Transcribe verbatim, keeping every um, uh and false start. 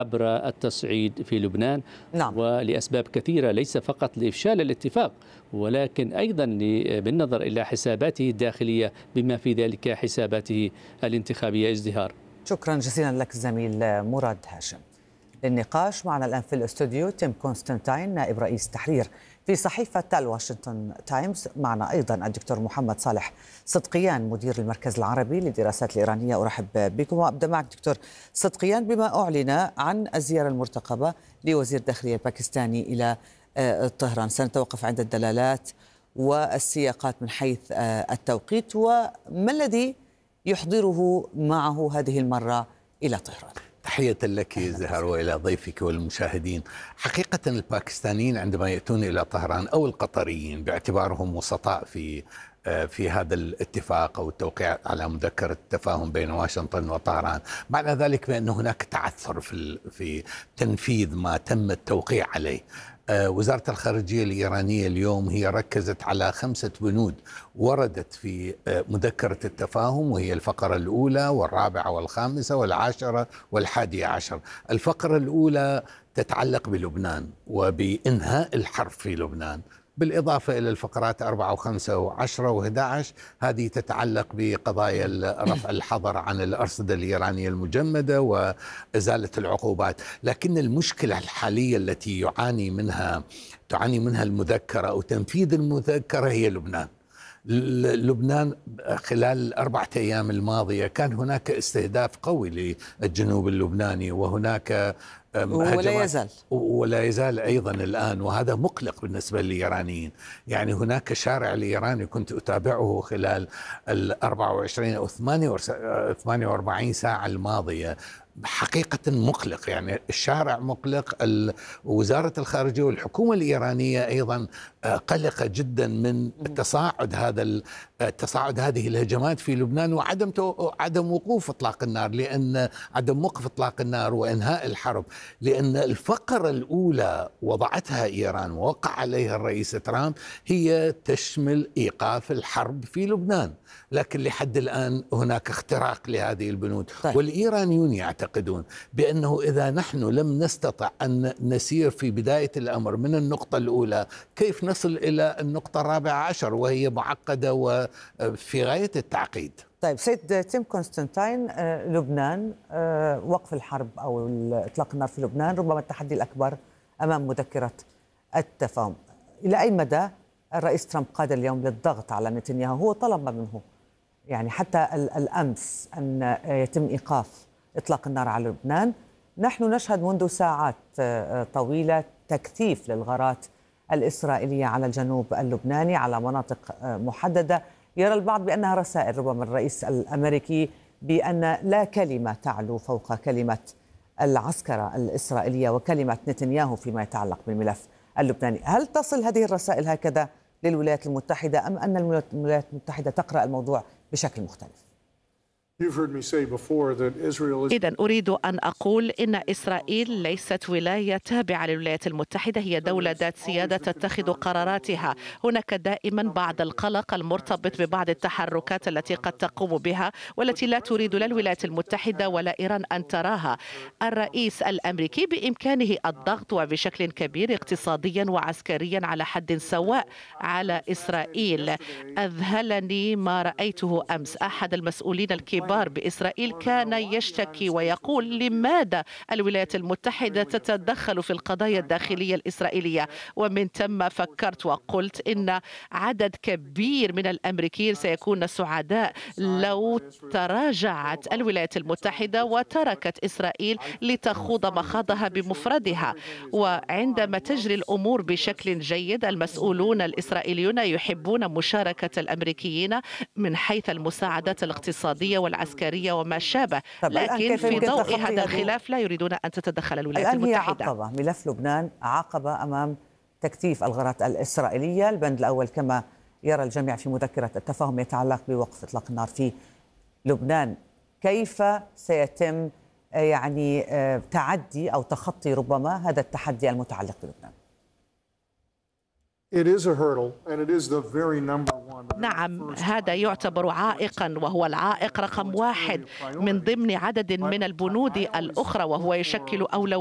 عبر التصعيد في لبنان. نعم. ولأسباب كثيرة، ليس فقط لإفشال الاتفاق ولكن أيضا بالنظر إلى حساباته الداخلية بما في ذلك حساباته الانتخابية. ازدهار. شكرا جزيلا لك زميل مراد هاشم. للنقاش معنا الآن في الاستوديو تيم كونستانتاين نائب رئيس تحرير في صحيفة الواشنطن تايمز. معنا أيضا الدكتور محمد صالح صدقيان مدير المركز العربي للدراسات الإيرانية. أرحب بكم وأبدأ معك دكتور صدقيان. بما أعلن عن الزيارة المرتقبة لوزير الداخلية الباكستاني إلى طهران، سنتوقف عند الدلالات والسياقات من حيث التوقيت، وما الذي يحضره معه هذه المرة إلى طهران؟ تحية لك زهر وإلى ضيفك والمشاهدين. حقيقة الباكستانيين عندما يأتون إلى طهران أو القطريين باعتبارهم وسطاء في في هذا الاتفاق أو التوقيع على مذكرة التفاهم بين واشنطن وطهران، معنى ذلك بأن هناك تعثر في في تنفيذ ما تم التوقيع عليه. وزارة الخارجية الإيرانية اليوم هي ركزت على خمسة بنود وردت في مذكرة التفاهم، وهي الفقرة الأولى والرابعة والخامسة والعاشرة والحادية عشر. الفقرة الأولى تتعلق بلبنان وبإنهاء الحرب في لبنان، بالإضافة إلى الفقرات أربعة وخمسة وعشرة وإحدى عشر، هذه تتعلق بقضايا رفع الحظر عن الأرصدة الإيرانية المجمدة وإزالة العقوبات. لكن المشكلة الحالية التي يعاني منها تعاني منها المذكرة أو تنفيذ المذكرة هي لبنان. لبنان خلال الأربعة أيام الماضية كان هناك استهداف قوي للجنوب اللبناني، وهناك ولا يزال ولا يزال أيضا الآن، وهذا مقلق بالنسبة للإيرانيين. يعني هناك الشارع الإيراني كنت أتابعه خلال ال أربعة وعشرين أو ثمانية وأربعين ساعة الماضية، حقيقة مقلق. يعني الشارع مقلق. وزارة الخارجية والحكومة الإيرانية أيضا قلقة جدا من تصاعد هذا تصاعد هذه الهجمات في لبنان وعدم عدم وقوف إطلاق النار، لأن عدم وقف إطلاق النار وإنهاء الحرب، لأن الفقرة الأولى وضعتها إيران ووقع عليها الرئيس ترامب هي تشمل إيقاف الحرب في لبنان، لكن لحد الآن هناك اختراق لهذه البنود. طيب. والإيرانيون يعتقدون بأنه إذا نحن لم نستطع أن نسير في بداية الأمر من النقطة الأولى، كيف نصل إلى النقطة الرابعة عشر وهي معقدة وفي غاية التعقيد. طيب سيد تيم كونستانتاين، لبنان، وقف الحرب أو إطلاق النار في لبنان ربما التحدي الأكبر أمام مذكرة التفاهم. إلى أي مدى الرئيس ترامب قادر اليوم للضغط على نتنياهو؟ هو طلب منه يعني حتى الأمس أن يتم إيقاف إطلاق النار على لبنان. نحن نشهد منذ ساعات طويلة تكثيف للغارات الإسرائيلية على الجنوب اللبناني على مناطق محددة. يرى البعض بأنها رسائل ربما الرئيس الأمريكي بأن لا كلمة تعلو فوق كلمة العسكرة الإسرائيلية وكلمة نتنياهو فيما يتعلق بالملف اللبناني. هل تصل هذه الرسائل هكذا للولايات المتحدة أم أن الولايات المتحدة تقرأ الموضوع بشكل مختلف؟ إذن أريد أن أقول إن إسرائيل ليست ولاية تابعة للولايات المتحدة، هي دولة ذات سيادة تتخذ قراراتها. هناك دائما بعض القلق المرتبط ببعض التحركات التي قد تقوم بها والتي لا تريد لا الولايات المتحدة ولا إيران أن تراها. الرئيس الأمريكي بإمكانه الضغط وبشكل كبير اقتصاديا وعسكريا على حد سواء على إسرائيل. أذهلني ما رأيته أمس. أحد المسؤولين الكبار بإسرائيل كان يشتكي ويقول لماذا الولايات المتحدة تتدخل في القضايا الداخلية الإسرائيلية، ومن ثم فكرت وقلت إن عدد كبير من الأمريكيين سيكون سعداء لو تراجعت الولايات المتحدة وتركت إسرائيل لتخوض مخاضها بمفردها. وعندما تجري الأمور بشكل جيد المسؤولون الإسرائيليون يحبون مشاركة الأمريكيين من حيث المساعدات الاقتصادية والعسكرية عسكرية وما شابه، لكن في ضوء هذا الخلاف لا يريدون أن تتدخل الولايات الآن المتحدة. هي عقبة، ملف لبنان عقبة أمام تكثيف الغارات الإسرائيلية. البند الأول كما يرى الجميع في مذكرة التفاهم يتعلق بوقف إطلاق النار في لبنان. كيف سيتم يعني تعدي أو تخطي ربما هذا التحدي المتعلق بلبنان؟ نعم، هذا يعتبر عائقا، وهو العائق رقم واحد من ضمن عدد من البنود الأخرى، وهو يشكل أولوية